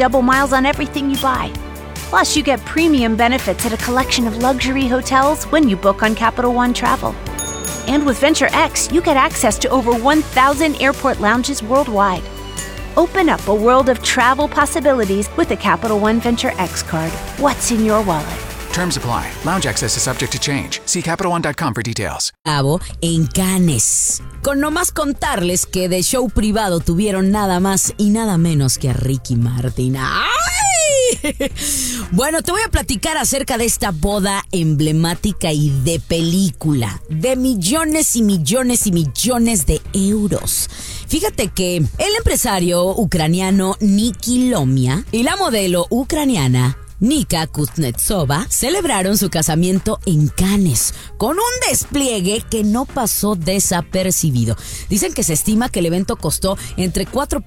double miles on everything you buy. Plus, you get premium benefits at a collection of luxury hotels when you book on Capital One Travel. And with Venture X, you get access to over 1,000 airport lounges worldwide. Open up a world of travel possibilities with the Capital One Venture X card. What's in your wallet? Terms apply. Lounge access is subject to change. See CapitalOne.com for details. En Cannes. Con nomás contarles que de show privado tuvieron nada más y nada menos que a Ricky Martin. ¡Ay! Bueno, te voy a platicar acerca de esta boda emblemática y de película. De millones y millones y millones de euros. Fíjate que el empresario ucraniano Niki Lomia y la modelo ucraniana Nika Kuznetsova celebraron su casamiento en Cannes con un despliegue que no pasó desapercibido. Dicen que se estima que el evento costó entre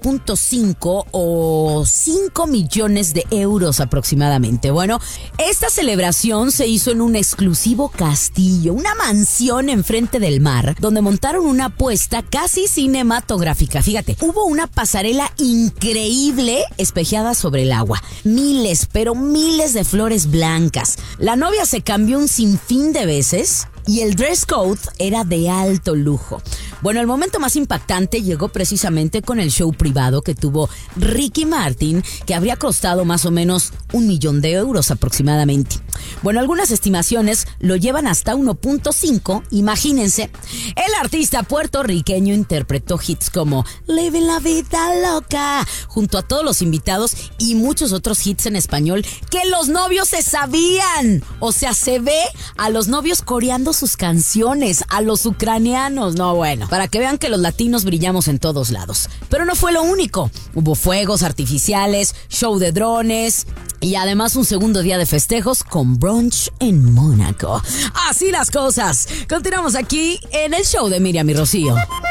4.5 o 5 millones de euros aproximadamente. Bueno, esta celebración se hizo en un exclusivo castillo, una mansión enfrente del mar, donde montaron una puesta casi cinematográfica. Fíjate, hubo una pasarela increíble espejeada sobre el agua. Miles de flores blancas. La novia se cambió un sinfín de veces y el dress code era de alto lujo. Bueno, el momento más impactante llegó precisamente con el show privado que tuvo Ricky Martin, que habría costado más o menos 1 millón de euros aproximadamente. Bueno, algunas estimaciones lo llevan hasta 1.5. Imagínense, el artista puertorriqueño interpretó hits como Living la Vida Loca junto a todos los invitados y muchos otros hits en español que los novios se sabían. O sea, se ve a los novios coreando sus canciones, a los ucranianos. No, bueno, para que vean que los latinos brillamos en todos lados. Pero no fue lo único. Hubo fuegos artificiales, show de drones y además un segundo día de festejos con brunch en Mónaco. Así las cosas. Continuamos aquí en el show de Miriam y Rocío.